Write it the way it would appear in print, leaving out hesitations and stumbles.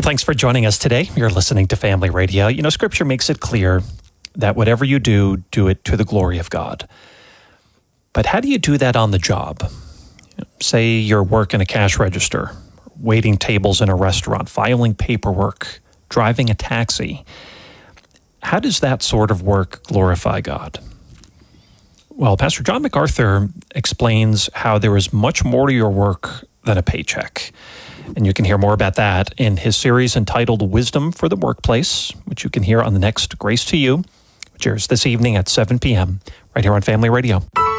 Thanks for joining us today. You're listening to Family Radio. You know, Scripture makes it clear that whatever you do, do it to the glory of God. But how do you do that on the job? Say you're working a cash register, waiting tables in a restaurant, filing paperwork, driving a taxi. How does that sort of work glorify God? Well, Pastor John MacArthur explains how there is much more to your work than a paycheck. And you can hear more about that in his series entitled Wisdom for the Workplace, which you can hear on the next Grace to You, which airs this evening at 7 p.m. right here on Family Radio.